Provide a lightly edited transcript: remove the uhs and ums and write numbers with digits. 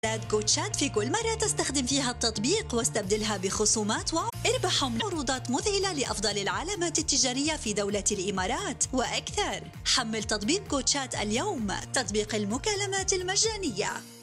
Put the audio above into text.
كوتشات في كل مرة تستخدم فيها التطبيق واستبدلها بخصومات اربح عروضات مذهلة لأفضل العلامات التجارية في دولة الإمارات وأكثر. حمل تطبيق كوتشات اليوم، تطبيق المكالمات المجانية.